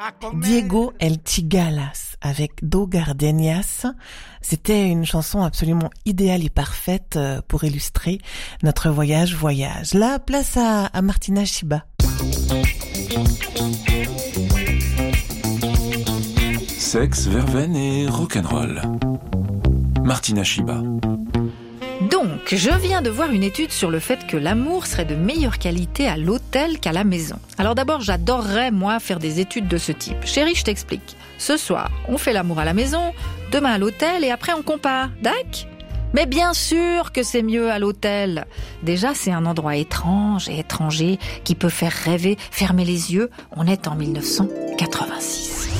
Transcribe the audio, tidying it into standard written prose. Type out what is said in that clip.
Diego El Chigalas avec Do Gardenias. C'était une chanson absolument idéale et parfaite pour illustrer notre voyage. Là, place à Martina Shiba. Sexe, verveine et rock'n'roll. Martina Shiba. Donc, je viens de voir une étude sur le fait que l'amour serait de meilleure qualité à l'hôtel qu'à la maison. Alors d'abord, j'adorerais, moi, faire des études de ce type. Chérie, je t'explique. Ce soir, on fait l'amour à la maison, demain à l'hôtel et après on compare. Dac ? Mais bien sûr que c'est mieux à l'hôtel. Déjà, c'est un endroit étrange et étranger qui peut faire rêver, fermer les yeux. On est en 1986.